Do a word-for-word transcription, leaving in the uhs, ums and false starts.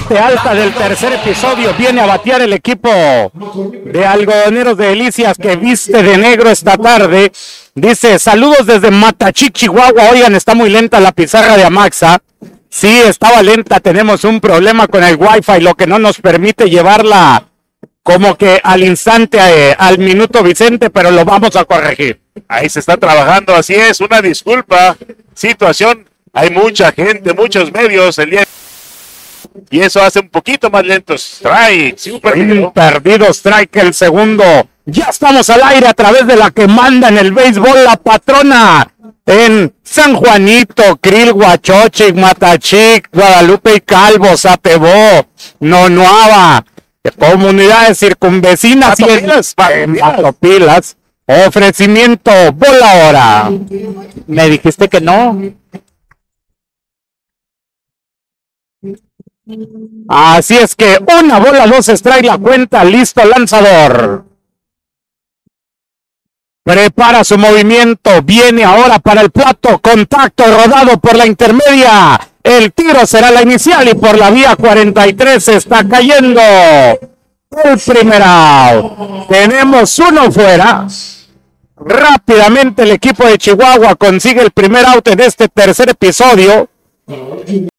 parte alta del tercer episodio viene a batear el equipo de Algodoneros de Delicias que viste de negro esta tarde. Dice, saludos desde Matachic, Chihuahua. Oigan, está muy lenta la pizarra de Amaxa. Sí, estaba lenta, tenemos un problema con el Wi-Fi, lo que no nos permite llevarla como que al instante, eh, al minuto, Vicente, pero lo vamos a corregir. Ahí se está trabajando, así es, una disculpa, situación, hay mucha gente, muchos medios el día y eso hace un poquito más lento. Strike, sí, un perdido. Un perdido strike, el segundo. Ya estamos al aire a través de la que manda en el béisbol, la patrona en San Juanito, Krill, Huachochic, Matachic, Guadalupe y Calvo, Satebó, Nonuava, comunidades circunvecinas y en Matopilas. Ofrecimiento, bola ahora. Me dijiste que no. Así es que una bola, dos strike, la cuenta, listo lanzador. Prepara su movimiento, viene ahora para el plato, contacto rodado por la intermedia. El tiro será la inicial y por la vía cuarenta y tres está cayendo el primer out. Tenemos uno fuera. Rápidamente el equipo de Chihuahua consigue el primer out en este tercer episodio.